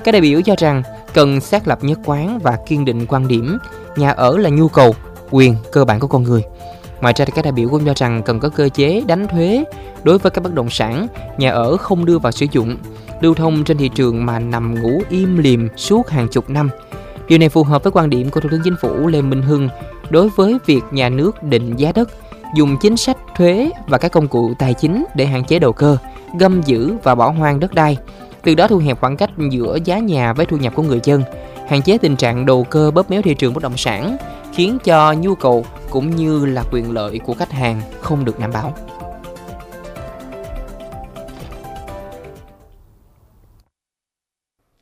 Các đại biểu cho rằng cần xác lập nhất quán và kiên định quan điểm nhà ở là nhu cầu, quyền cơ bản của con người. Ngoài ra, các đại biểu cũng cho rằng cần có cơ chế đánh thuế đối với các bất động sản, nhà ở không đưa vào sử dụng, lưu thông trên thị trường mà nằm ngủ im lìm suốt hàng chục năm. Điều này phù hợp với quan điểm của Thủ tướng Chính phủ Lê Minh Hưng đối với việc nhà nước định giá đất, dùng chính sách thuế và các công cụ tài chính để hạn chế đầu cơ, găm giữ và bỏ hoang đất đai, từ đó thu hẹp khoảng cách giữa giá nhà với thu nhập của người dân, hạn chế tình trạng đầu cơ bóp méo thị trường bất động sản, khiến cho nhu cầu cũng như là quyền lợi của khách hàng không được đảm bảo.